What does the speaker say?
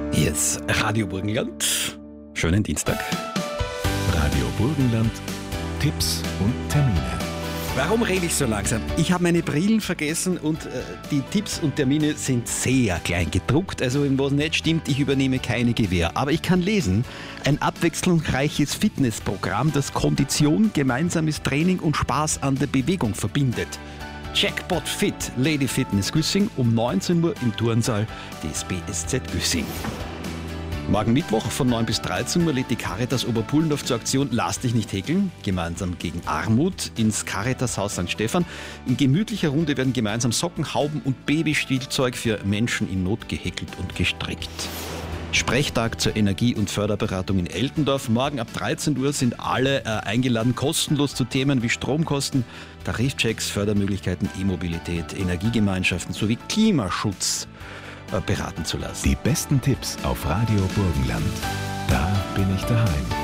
Hier ist Radio Burgenland. Schönen Dienstag. Radio Burgenland, Tipps und Termine. Warum rede ich so langsam? Ich habe meine Brillen vergessen und die Tipps und Termine sind sehr klein gedruckt. Also wenn was nicht stimmt, ich übernehme keine Gewähr. Aber ich kann lesen, ein abwechslungsreiches Fitnessprogramm, das Kondition, gemeinsames Training und Spaß an der Bewegung verbindet. Jackpot Fit, Lady Fitness Güssing um 19 Uhr im Turnsaal des BSZ Güssing. Morgen Mittwoch von 9 bis 13 Uhr lädt die Caritas Oberpullendorf zur Aktion Lass dich nicht häkeln, gemeinsam gegen Armut ins Caritas-Haus St. Stephan. In gemütlicher Runde werden gemeinsam Socken, Hauben und Babyspielzeug für Menschen in Not gehäkelt und gestrickt. Sprechtag zur Energie- und Förderberatung in Eltendorf. Morgen ab 13 Uhr sind alle eingeladen, kostenlos zu Themen wie Stromkosten, Tarifchecks, Fördermöglichkeiten, E-Mobilität, Energiegemeinschaften sowie Klimaschutz beraten zu lassen. Die besten Tipps auf Radio Burgenland. Da bin ich daheim.